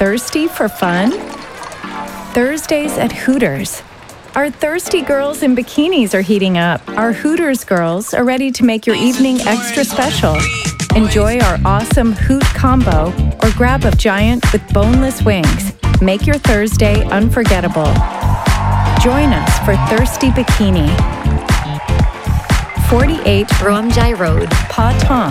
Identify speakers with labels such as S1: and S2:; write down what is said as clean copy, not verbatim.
S1: Thirsty for fun? Thursdays at Hooters. Our thirsty girls in bikinis are heating up. Our Hooters girls are ready to make your evening extra special. Enjoy our awesome Hoot combo or grab a giant with boneless wings. Make your Thursday unforgettable. Join us for Thirsty Bikini. 48
S2: Romjai Road,
S1: Pa Tom.